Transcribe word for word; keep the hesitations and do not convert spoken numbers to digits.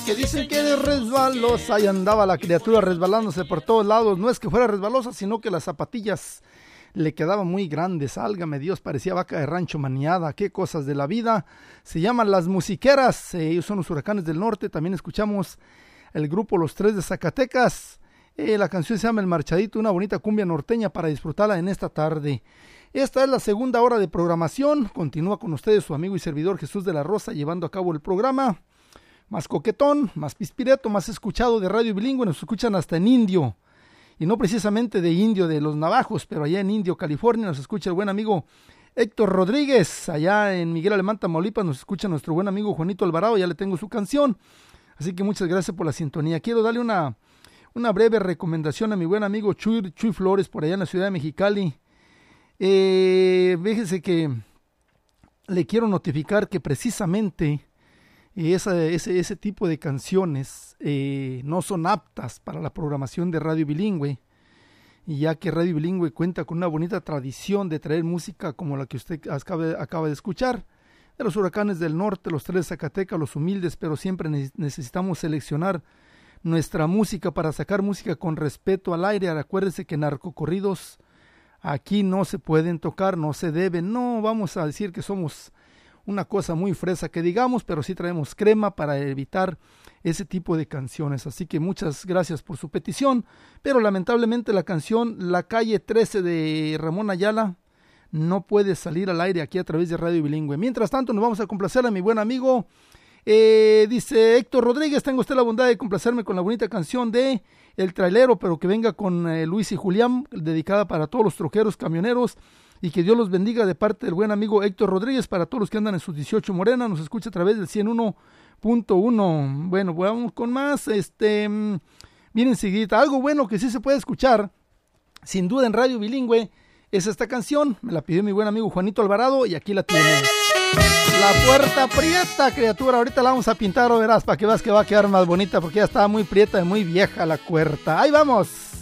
que dicen que eres resbalosa. Ahí andaba la criatura resbalándose por todos lados. No es que fuera resbalosa, sino que las zapatillas le quedaban muy grandes. Álgame Dios, parecía vaca de rancho maniada. Qué cosas de la vida. Se llaman Las Musiqueras. Eh, ellos son los Huracanes del Norte. También escuchamos el grupo Los Tres de Zacatecas. Eh, la canción se llama El Marchadito, una bonita cumbia norteña para disfrutarla en esta tarde. Esta es la segunda hora de programación. Continúa con ustedes su amigo y servidor Jesús de la Rosa, llevando a cabo el programa más coquetón, más pispireto, más escuchado de Radio Bilingüe. Nos escuchan hasta en Indio, y no precisamente de Indio de los Navajos, pero allá en Indio, California, nos escucha el buen amigo Héctor Rodríguez. Allá en Miguel Alemán, Tamaulipas, nos escucha nuestro buen amigo Juanito Alvarado. Ya le tengo su canción, así que muchas gracias por la sintonía. Quiero darle una, una breve recomendación a mi buen amigo Chuy, Chuy Flores, por allá en la ciudad de Mexicali. Eh, fíjese que le quiero notificar que precisamente esa, ese, ese tipo de canciones eh, no son aptas para la programación de Radio Bilingüe, y ya que Radio Bilingüe cuenta con una bonita tradición de traer música como la que usted acaba, acaba de escuchar, de los Huracanes del Norte, los Tres de Zacatecas, los Humildes, pero siempre ne- necesitamos seleccionar nuestra música para sacar música con respeto al aire. Acuérdese que narcocorridos aquí no se pueden tocar, no se deben, no vamos a decir que somos una cosa muy fresa que digamos, pero sí traemos crema para evitar ese tipo de canciones. Así que muchas gracias por su petición, pero lamentablemente la canción La Calle trece de Ramón Ayala no puede salir al aire aquí a través de Radio Bilingüe. Mientras tanto, nos vamos a complacer a mi buen amigo, eh, dice Héctor Rodríguez: tenga usted la bondad de complacerme con la bonita canción de El Trailero, pero que venga con eh, Luis y Julián, dedicada para todos los troqueros, camioneros, y que Dios los bendiga de parte del buen amigo Héctor Rodríguez. Para todos los que andan en sus dieciocho Morena, nos escucha a través del ciento uno punto uno. Bueno, vamos con más. Este, bien enseguida, algo bueno que sí se puede escuchar, sin duda, en Radio Bilingüe, es esta canción. Me la pidió mi buen amigo Juanito Alvarado, y aquí la tiene. La puerta prieta, criatura. Ahorita la vamos a pintar, o verás, para que veas que va a quedar más bonita, porque ya estaba muy prieta y muy vieja la puerta. Ahí vamos.